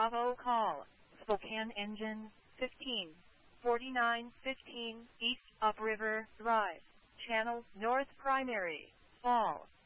Bravo call. Spokane engine 15. 4915 East Upriver Drive. Channel North Primary. Fall.